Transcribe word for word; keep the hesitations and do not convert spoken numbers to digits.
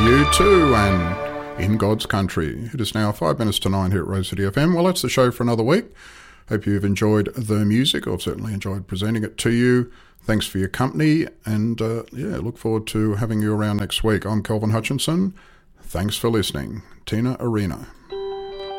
U two and In God's Country. It is now five minutes to nine here at Rose City F M. Well, that's the show for another week. Hope you've enjoyed the music. I've certainly enjoyed presenting it to you. Thanks for your company, and uh, yeah, look forward to having you around next week. I'm Kelvin Hutchinson. Thanks for listening. Tina Arena.